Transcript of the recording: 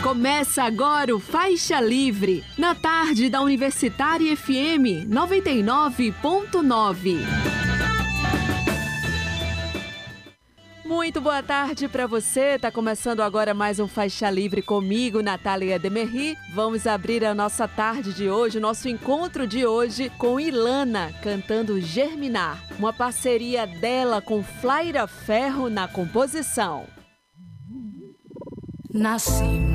Começa agora o Faixa Livre, na tarde da Universitária FM 99.9. Muito boa tarde para você. Tá começando agora mais um Faixa Livre comigo, Natália Demerri. Vamos abrir a nossa tarde de hoje, nosso encontro de hoje com Ilana, cantando Germinar, uma parceria dela com Flaira Ferro na composição. Nasci